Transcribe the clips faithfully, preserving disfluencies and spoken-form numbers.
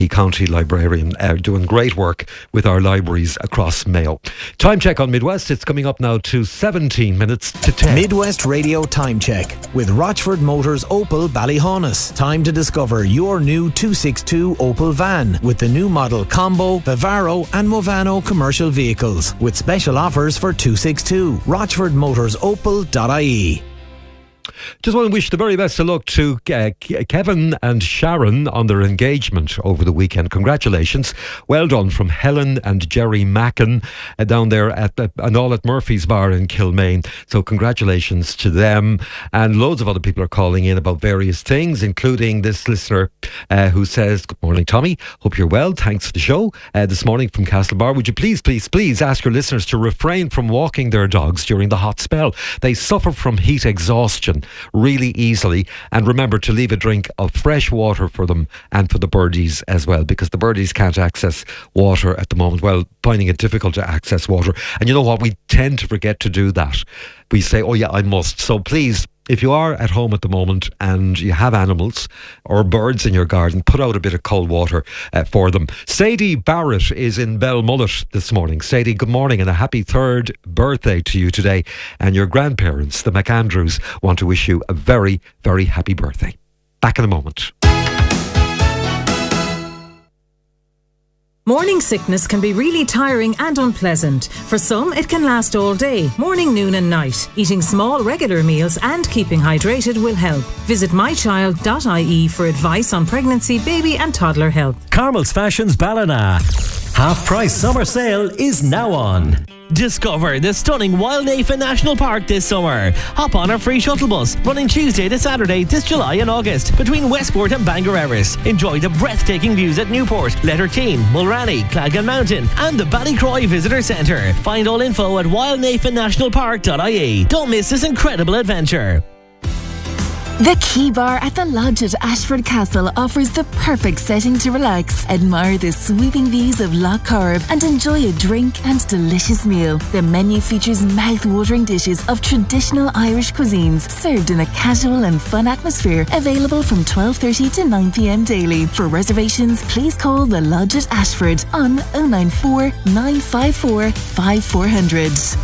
County Librarian, uh, doing great work with our libraries across Mayo. Time check on Midwest. It's coming up now to seventeen minutes to ten. Midwest Radio Time Check with Rochford Motors Opel Ballyhaunis. Time to discover your new two sixty-two Opel van with the new model Combo, Vivaro and Movano commercial vehicles with special offers for two sixty-two. rochford motors opel dot I E. Just want to wish the very best of luck to uh, Kevin and Sharon on their engagement over the weekend. Congratulations. Well done from Helen and Jerry Mackin uh, down there at uh, and all at Murphy's Bar in Kilmaine. So congratulations to them. And loads of other people are calling in about various things, including this listener uh, who says, "Good morning, Tommy. Hope you're well. Thanks for the show uh, this morning from Castlebar. Would you please, please, please ask your listeners to refrain from walking their dogs during the hot spell. They suffer from heat exhaustion really easily, and remember to leave a drink of fresh water for them and for the birdies as well, because the birdies can't access water at the moment, well, finding it difficult to access water. And you know what, we tend to forget to do that. We say, oh yeah, I must. So please, if you are at home at the moment and you have animals or birds in your garden, put out a bit of cold water uh, for them. Sadie Barrett is in Belmullet this morning. Sadie, good morning and a happy third birthday to you today. And your grandparents, the McAndrews, want to wish you a very, very happy birthday. Back in a moment. Morning sickness can be really tiring and unpleasant. For some, it can last all day, morning, noon and night. Eating small, regular meals and keeping hydrated will help. Visit my child dot I E for advice on pregnancy, baby and toddler health. Carmel's Fashions Ballina. Half price summer sale is now on. Discover the stunning Wildnafen National Park this summer. Hop on our free shuttle bus running Tuesday to Saturday this July and August between Westport and Bangor Erris. Enjoy the breathtaking views at Newport, Letterkeane, Mulranny, Clagan Mountain and the Ballycroy Visitor Centre. Find all info at wildnafen national park dot I E. Don't miss this incredible adventure. The Key Bar at the Lodge at Ashford Castle offers the perfect setting to relax, admire the sweeping views of Lough Corrib and enjoy a drink and delicious meal. The menu features mouth-watering dishes of traditional Irish cuisines served in a casual and fun atmosphere, available from twelve thirty to nine p m daily. For reservations, please call the Lodge at Ashford on oh nine four, nine five four, five four zero zero.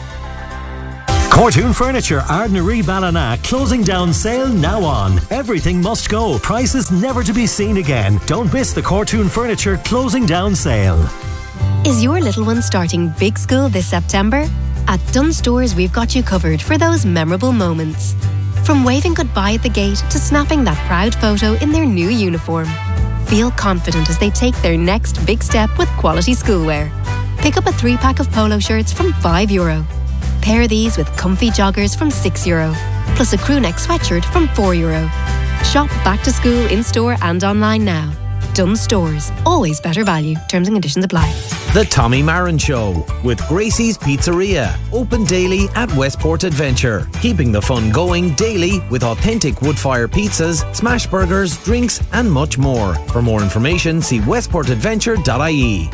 Cortoon Furniture, Ardnaree Ballina, closing down sale now on. Everything must go. Prices never to be seen again. Don't miss the Cortoon Furniture closing down sale. Is your little one starting big school this September? At Dunnes Stores, we've got you covered for those memorable moments. From waving goodbye at the gate to snapping that proud photo in their new uniform. Feel confident as they take their next big step with quality schoolwear. Pick up a three-pack of polo shirts from five euro. Pair these with comfy joggers from six euro, plus a crew neck sweatshirt from four euro. Shop back to school in-store and online now. Dunnes Stores, always better value. Terms and conditions apply. The Tommy Marin Show with Gracie's Pizzeria, open daily at Westport Adventure. Keeping the fun going daily with authentic wood-fire pizzas, smash burgers, drinks and much more. For more information, see westport adventure dot I E.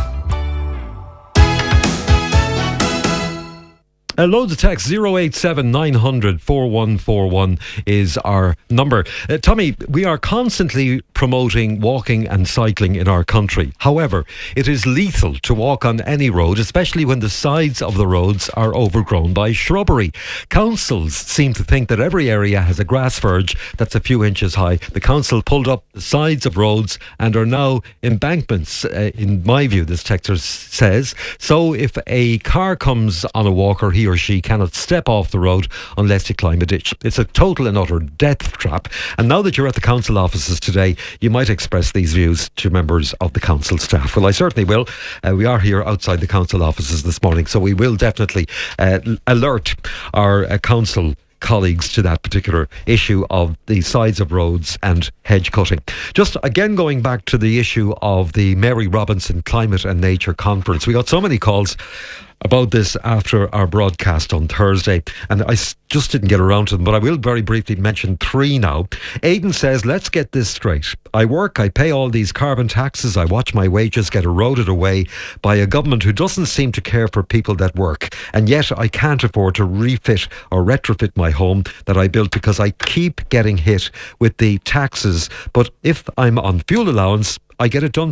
Uh, loads of text. Zero eight seven nine hundred four one four one is our number. uh, Tommy, we are constantly promoting walking and cycling in our country. However, it is lethal to walk on any road, especially when the sides of the roads are overgrown by shrubbery. Councils seem to think that every area has a grass verge that's a few inches high. The council pulled up the sides of roads and are now embankments, uh, in my view, this texter says. So if a car comes on a walker, he or she cannot step off the road unless you climb a ditch. It's a total and utter death trap. And now that you're at the council offices today, you might express these views to members of the council staff. Well, I certainly will. Uh, we are here outside the council offices this morning, so we will definitely uh, alert our uh, council colleagues to that particular issue of the sides of roads and hedge cutting. Just again going back to the issue of the Mary Robinson Climate and Nature Conference. We got so many calls about this after our broadcast on Thursday, and I just didn't get around to them, but I will very briefly mention three now. Aidan says, let's get this straight. I work, I pay all these carbon taxes, I watch my wages get eroded away by a government who doesn't seem to care for people that work, and yet I can't afford to refit or retrofit my home that I built because I keep getting hit with the taxes. But if I'm on fuel allowance, I get it done